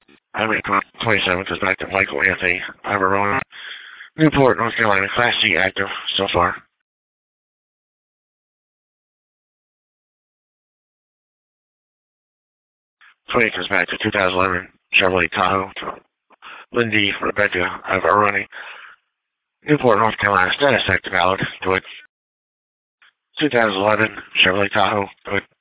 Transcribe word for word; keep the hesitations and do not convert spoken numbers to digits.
Highway twenty-seven goes back to Michael Anthony Ivoroni. Newport, North Carolina, Class C active so far. twenty goes back to two thousand eleven Chevrolet Tahoe to Lindy Rebecca Ivoroni. Newport, North Carolina, status active valid. Do it. two thousand eleven Chevrolet Tahoe. Do it.